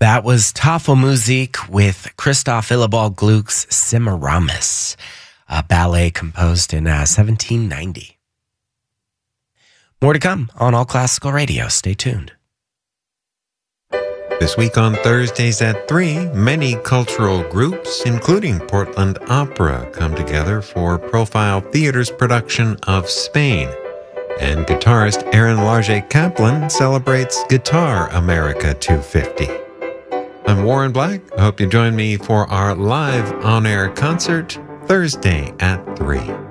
That was Tafelmusik with Christoph Illibald Gluck's Semiramis, a ballet composed in 1790. More to come on All Classical Radio. Stay tuned. This week on Thursdays at 3, many cultural groups, including Portland Opera, come together for Profile Theater's production of Spain. And guitarist Aaron Larget Kaplan celebrates Guitar America 250. I'm Warren Black. I hope you join me for our live on-air concert Thursday at 3.